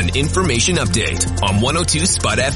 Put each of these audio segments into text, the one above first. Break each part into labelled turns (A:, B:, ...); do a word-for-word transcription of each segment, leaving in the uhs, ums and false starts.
A: One information update on one oh two Spot F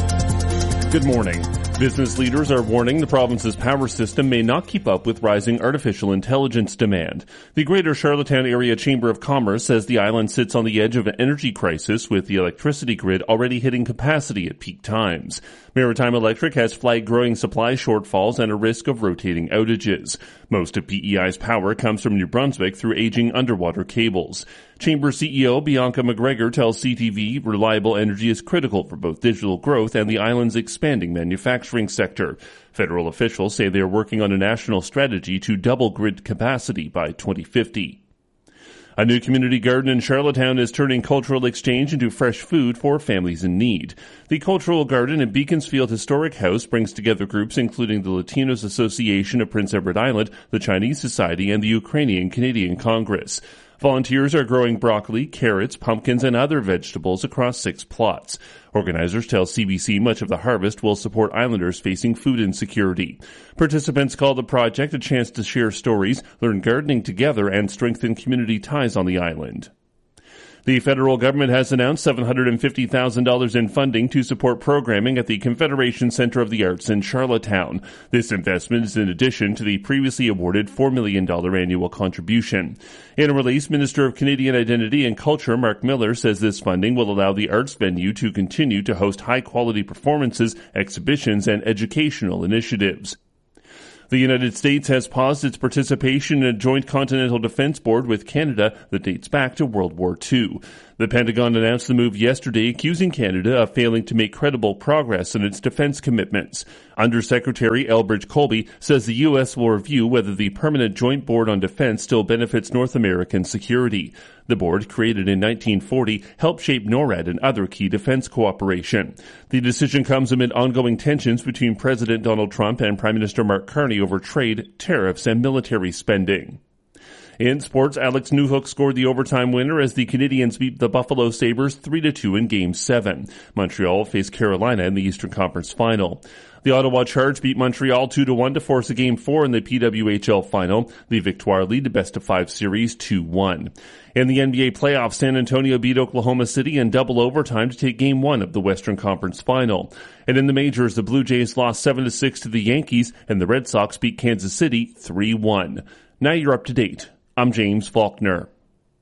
A: M.
B: Good morning. Business leaders are warning the province's power system may not keep up with rising artificial intelligence demand. The Greater Charlottetown Area Chamber of Commerce says the island sits on the edge of an energy crisis, with the electricity grid already hitting capacity at peak times. Maritime Electric has flagged growing supply shortfalls and a risk of rotating outages. Most of P E I's power comes from New Brunswick through aging underwater cables. Chamber C E O Bianca McGregor tells C T V reliable energy is critical for both digital growth and the island's expanding manufacturing sector. Federal officials say they are working on a national strategy to double grid capacity by twenty fifty. A new community garden in Charlottetown is turning cultural exchange into fresh food for families in need. The Cultural Garden at Beaconsfield Historic House brings together groups including the Latinos Association of Prince Edward Island, the Chinese Society, and the Ukrainian Canadian Congress. Volunteers are growing broccoli, carrots, pumpkins, and other vegetables across six plots. Organizers tell C B C much of the harvest will support islanders facing food insecurity. Participants call the project a chance to share stories, learn gardening together, and strengthen community ties on the island. The federal government has announced seven hundred fifty thousand dollars in funding to support programming at the Confederation Center of the Arts in Charlottetown. This investment is in addition to the previously awarded four million dollars annual contribution. In a release, Minister of Canadian Identity and Culture Mark Miller says this funding will allow the arts venue to continue to host high-quality performances, exhibitions, and educational initiatives. The United States has paused its participation in a joint continental defense board with Canada that dates back to World War Two. The Pentagon announced the move yesterday, accusing Canada of failing to make credible progress in its defense commitments. Undersecretary Elbridge Colby says the U S will review whether the Permanent Joint Board on Defense still benefits North American security. The board, created in nineteen forty, helped shape NORAD and other key defense cooperation. The decision comes amid ongoing tensions between President Donald Trump and Prime Minister Mark Carney over trade, tariffs, and military spending. In sports, Alex Newhook scored the overtime winner as the Canadiens beat the Buffalo Sabres three to two in Game seven. Montreal faced Carolina in the Eastern Conference Final. The Ottawa Charge beat Montreal two to one to force a Game four in the P W H L Final. The Victoire lead the best-of-five series two one. In the N B A playoffs, San Antonio beat Oklahoma City in double overtime to take Game one of the Western Conference Final. And in the majors, the Blue Jays lost seven to six to the Yankees, and the Red Sox beat Kansas City three one. Now you're up to date. I'm James Faulkner.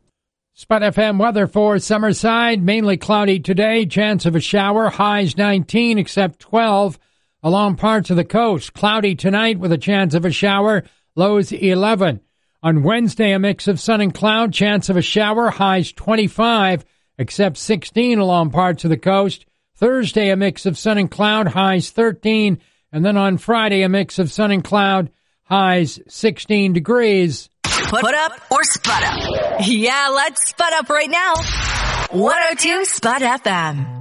C: Spot F M weather for Summerside. Mainly cloudy today. Chance of a shower. Highs nineteen, except twelve along parts of the coast. Cloudy tonight with a chance of a shower. Lows eleven. On Wednesday, a mix of sun and cloud. Chance of a shower. Highs twenty-five, except sixteen along parts of the coast. Thursday, a mix of sun and cloud. Highs thirteen. And then on Friday, a mix of sun and cloud. Highs sixteen degrees.
D: Put, Put up or spot up? Yeah, let's spot up right now. one oh two Spot F M.